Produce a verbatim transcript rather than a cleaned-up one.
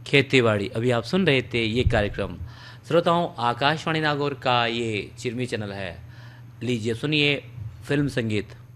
खेती-बाड़ी। अभी आप सुन रहे थे ये कार्यक्रम। श्रोताओं, आकाशवाणी नागौर का ये चिरमी चैनल है। लीजिए सुनिए फ़िल्म संगीत।